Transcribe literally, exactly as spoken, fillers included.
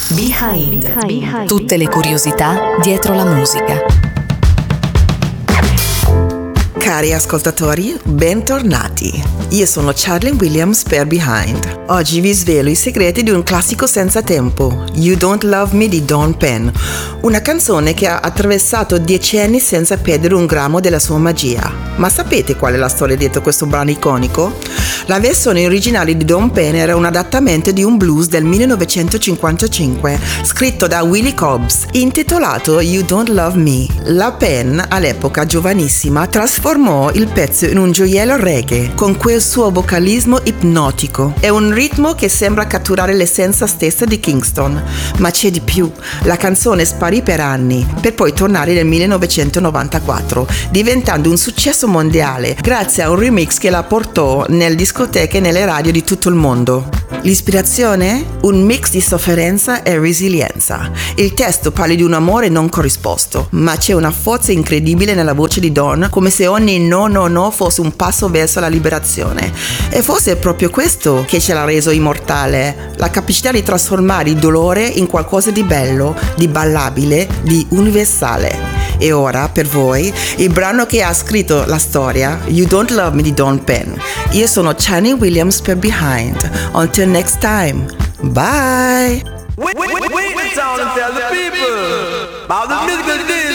Behind. Behind. Tutte le curiosità dietro la musica. Cari ascoltatori, bentornati. Io sono Charlene Williams per Behind. Oggi vi svelo i segreti di un classico senza tempo, You Don't Love Me di Dawn Penn, una canzone che ha attraversato decenni senza perdere un grammo della sua magia. Ma sapete qual è la storia dietro questo brano iconico? La versione originale di Dawn Penn era un adattamento di un blues del millenovecentocinquantacinque, scritto da Willie Cobbs, intitolato You Don't Love Me. La Penn, all'epoca giovanissima, trasformò il pezzo in un gioiello reggae, con quel suo vocalismo ipnotico e un ritmo che sembra catturare l'essenza stessa di Kingston. Ma c'è di più, la canzone sparì per anni, per poi tornare nel millenovecentonovantaquattro, diventando un successo mondiale, grazie a un remix che la portò nelle discoteche e nelle radio di tutto il mondo. L'ispirazione? Un mix di sofferenza e resilienza. Il testo parla di un amore non corrisposto, ma c'è una forza incredibile nella voce di Dawn, come se ogni no no no fosse un passo verso la liberazione. E forse è proprio questo che ce l'ha reso immortale, la capacità di trasformare il dolore in qualcosa di bello, di ballabile, di universale. E ora, per voi, il brano che ha scritto la storia, You Don't Love Me di Dawn Penn. Io sono Charlene Williams per Behind. Until next time, bye! Wait, wait, wait, wait, and tell the people about the musical deal.